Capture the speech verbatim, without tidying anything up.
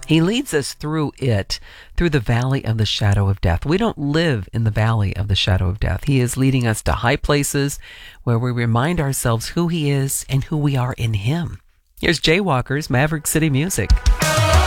He leads us through it, through the valley of the shadow of death. We don't live in the valley of the shadow of death. He is leading us to high places where we remind ourselves who He is and who we are in Him. Here's Jaywalkers, Maverick City Music.